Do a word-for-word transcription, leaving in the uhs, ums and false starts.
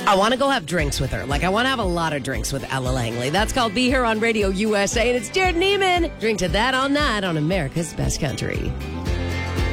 I want to go have drinks with her. Like, I want to have a lot of drinks with Ella Langley. That's called Be Here on Radio U S A, and it's Jared Neiman. Drink to that all night on America's Best Country.